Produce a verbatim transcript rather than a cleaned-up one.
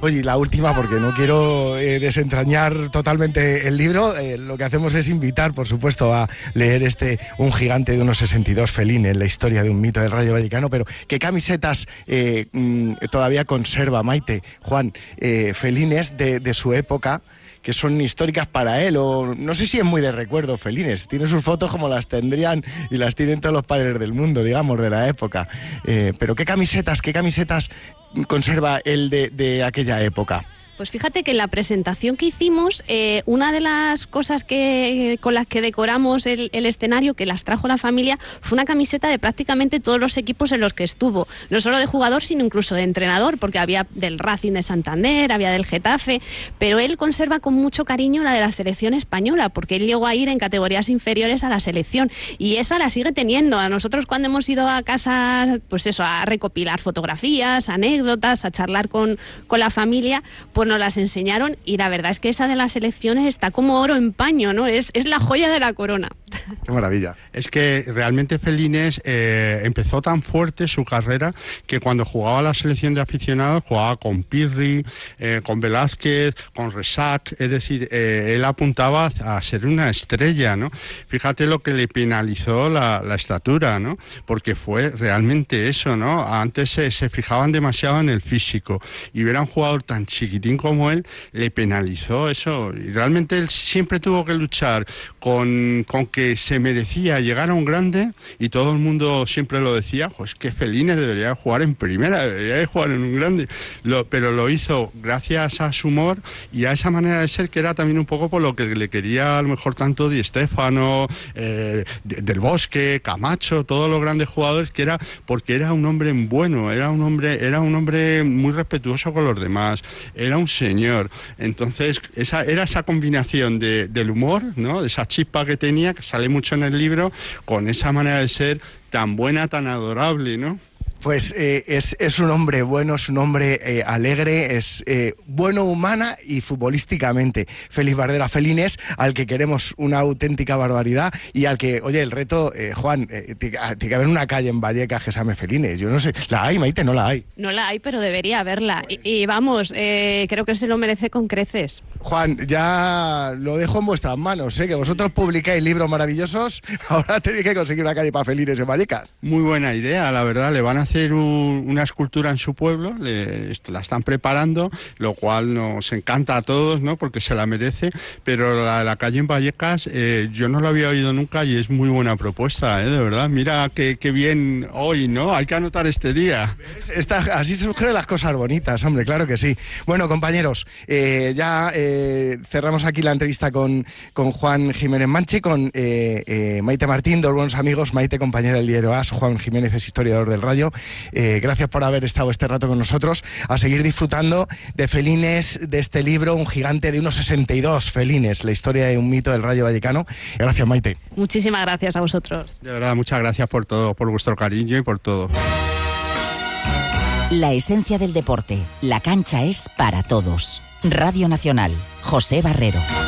Oye, la última, porque no quiero eh, desentrañar totalmente el libro, eh, lo que hacemos es invitar, por supuesto, a leer este Un gigante de uno sesenta y dos, Fellini, la historia de un mito del Rayo Vallecano. Pero ¿qué camisetas eh, mm, todavía conserva Maite, Juan, eh, Fellini de, de su época, que son históricas para él? O no sé si es muy de recuerdo Fellini, tiene sus fotos como las tendrían y las tienen todos los padres del mundo, digamos, de la época. Eh, pero ¿qué camisetas, qué camisetas conserva él de, de aquella época? Pues fíjate que en la presentación que hicimos, eh, una de las cosas que con las que decoramos el, el escenario, que las trajo la familia, fue una camiseta de prácticamente todos los equipos en los que estuvo. No solo de jugador, sino incluso de entrenador, porque había del Racing de Santander, había del Getafe, pero él conserva con mucho cariño la de la selección española, porque él llegó a ir en categorías inferiores a la selección, y esa la sigue teniendo. A nosotros, cuando hemos ido a casa, pues eso, a recopilar fotografías, anécdotas, a charlar con, con la familia, pues nos las enseñaron, y la verdad es que esa de las selecciones está como oro en paño, ¿no? Es, es la joya de la corona. Qué maravilla. Es que realmente Fellini eh, empezó tan fuerte su carrera que cuando jugaba la selección de aficionados jugaba con Pirri, eh, con Velázquez, con Resac, es decir, eh, él apuntaba a ser una estrella, ¿no? Fíjate lo que le penalizó la, la estatura, ¿no? Porque fue realmente eso, ¿no? Antes se, se fijaban demasiado en el físico, y ver a un jugador tan chiquitín como él le penalizó eso, y realmente él siempre tuvo que luchar con, con que se merecía llegar a un grande, y todo el mundo siempre lo decía, pues que Fellini debería jugar en primera, debería jugar en un grande, lo, pero lo hizo gracias a su humor y a esa manera de ser, que era también un poco por lo que le quería a lo mejor tanto Di Stéfano, eh, Del Bosque, Camacho, todos los grandes jugadores, que era porque era un hombre bueno, era un hombre, era un hombre muy respetuoso con los demás, era un señor. Entonces esa era esa combinación de, del humor, ¿no? De esa chispa que tenía, que sale mucho en el libro, con esa manera de ser tan buena, tan adorable, ¿no? Pues eh, es, es un hombre bueno, es un hombre eh, alegre, es eh, bueno humana y futbolísticamente. Félix Bardera Fellini, al que queremos una auténtica barbaridad, y al que, oye, el reto, eh, Juan, eh, tiene que haber una calle en Vallecas que se llame Fellini. Yo no sé, ¿la hay, Maite? No la hay. No la hay, pero debería haberla. Pues... Y, y vamos, eh, creo que se lo merece con creces. Juan, ya lo dejo en vuestras manos, ¿eh? Que vosotros publicáis libros maravillosos, ahora tenéis que conseguir una calle para Fellini en Vallecas. Muy buena idea, la verdad. Le van a hacer un, una escultura en su pueblo, le, la están preparando, lo cual nos encanta a todos, ¿no? Porque se la merece, pero la, la calle en Vallecas eh, yo no la había oído nunca, y es muy buena propuesta, ¿eh? De verdad, mira qué, qué bien hoy, ¿no? Hay que anotar este día. Está, así surgen las cosas bonitas, hombre, claro que sí. Bueno, compañeros, eh, ya eh, cerramos aquí la entrevista con, con Juan Jiménez Manchi, con eh, eh, Maite Martín, dos buenos amigos. Maite, compañera del diario As, Juan Jiménez es historiador del Rayo. Eh, gracias por haber estado este rato con nosotros, a seguir disfrutando de Fellini, de este libro, Un gigante de uno sesenta y dos, Fellini, la historia de un mito del Rayo Vallecano. Gracias, Maite. Muchísimas gracias a vosotros. De verdad, muchas gracias por todo, por vuestro cariño y por todo. La esencia del deporte, la cancha es para todos. Radio Nacional, José Barrero.